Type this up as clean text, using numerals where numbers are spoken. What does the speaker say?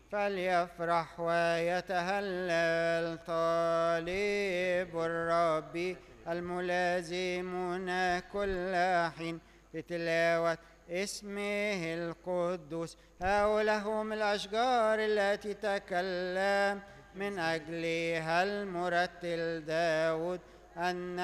فليفرح ويتهلل طالب الرب الملازمون كل حين بتلاوة اسمه القدوس. هؤلاء هم الأشجار التي تكلم من أجلها المرتل داود أن